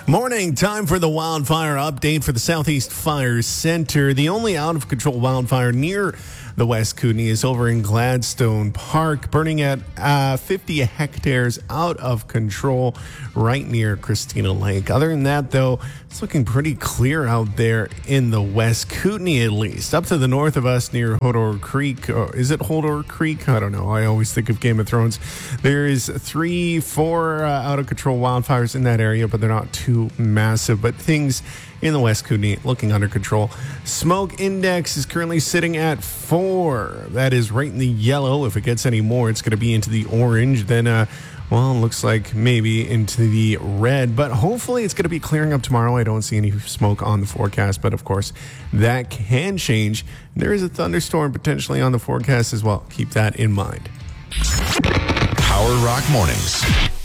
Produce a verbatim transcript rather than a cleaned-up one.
Morning, time for the wildfire update for the Southeast Fire Center. The only out-of-control wildfire near the West Kootenay is over in Gladstone Park, burning at uh, fifty hectares out of control right near Christina Lake. Other than that, though, it's looking pretty clear out there in the West Kootenay, at least. Up to the north of us near Hodor Creek. Or is it Hodor Creek? I don't know. I always think of Game of Thrones. There is three, four uh, out-of-control wildfires in that area, but they're not too massive. But things in the West Kootenay looking under control. Smoke index is currently sitting at four. That is right in the yellow. If it gets any more, it's going to be into the orange. Then, uh, well, it looks like maybe into the red. But hopefully it's going to be clearing up tomorrow. I don't see any smoke on the forecast. But, of course, that can change. There is a thunderstorm potentially on the forecast as well. Keep that in mind. Power Rock Mornings.